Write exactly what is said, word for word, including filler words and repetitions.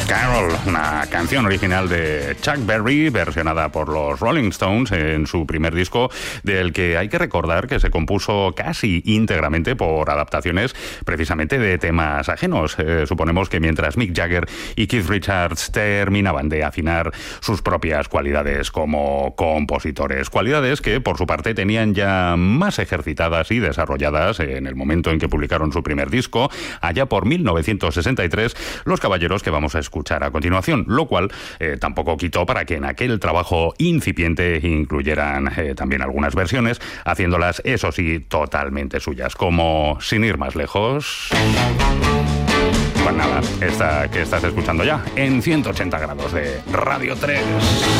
Carol, una canción original de Chuck Berry, versionada por los Rolling Stones en su primer disco, del que hay que recordar que se compuso casi íntegramente por adaptaciones precisamente de temas ajenos. Eh, suponemos que mientras Mick Jagger y Keith Richards terminaban de afinar sus propias cualidades como compositores, cualidades que por su parte tenían ya más ejercitadas y desarrolladas en el momento en que publicaron su primer disco, allá por mil novecientos sesenta y tres, los caballeros que vamos a escuchar a continuación, lo cual eh, tampoco quitó para que en aquel trabajo incipiente incluyeran eh, también algunas versiones, haciéndolas, eso sí, totalmente suyas, como Sin ir más lejos. Pues nada, esta que estás escuchando ya en ciento ochenta grados de Radio tres.